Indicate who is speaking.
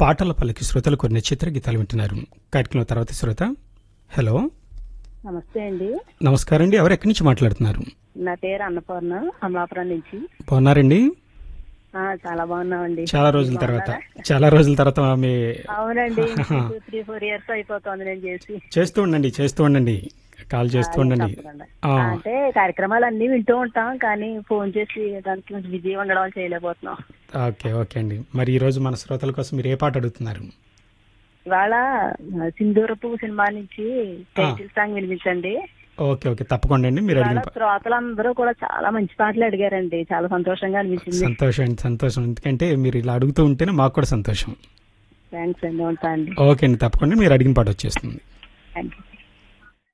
Speaker 1: పాటల పల్లకి శ్రోతలు కొన్ని చిత్రగీతాలు వింటున్నారు. కార్యక్రమం తర్వాత శ్రోత. హలో,
Speaker 2: నమస్తే అండి.
Speaker 1: నమస్కారం అండి. ఎవరు ఎక్కడి నుంచి మాట్లాడుతున్నారు?
Speaker 2: నా పేరు అన్నపూర్ణ, అమలాపురం నుంచి.
Speaker 1: బాగున్నారండి?
Speaker 2: చాలా బాగున్నామండి.
Speaker 1: చాలా రోజుల తర్వాత మీ
Speaker 2: అవునండి. 3-4 years అయిపోతుంది నేను
Speaker 1: చేస్తూ ఉండండి కాల్ చేస్తూ ఉండండి.
Speaker 2: అంటే కార్యక్రమాలు అన్ని వింటూ ఉంటాం, కానీ ఫోన్ చేసి దానికి కొంచెం బిజీ ఉండడం వల్ల చేయలేకపోతున్నాం.
Speaker 1: ఓకే అండి. మరి ఈ రోజు మన శ్రోతల కోసం మీరు ఏ పాట అడుగుతున్నారు?
Speaker 2: ఇవాళ సింధూరపు సినిమా నుంచి టైటిల్ సాంగ్ వినిపించండి.
Speaker 1: ఓకే తప్పకుండా అండి. మీరు అడిగిన
Speaker 2: శ్రోతలందరూ కూడా చాలా మంచి పాటలు అడిగారండి. చాలా సంతోషంగా అనిపించింది.
Speaker 1: సంతోషం. ఎందుకంటే మీరు ఇలా అడుగుతూ ఉంటేనే మాకు కూడా సంతోషం.
Speaker 2: థ్యాంక్స్ అండి. ఉంటా అండి.
Speaker 1: ఓకే అండి, తప్పకుండా మీరు అడిగిన పాట వచ్చేస్తుంది.
Speaker 2: Thank you.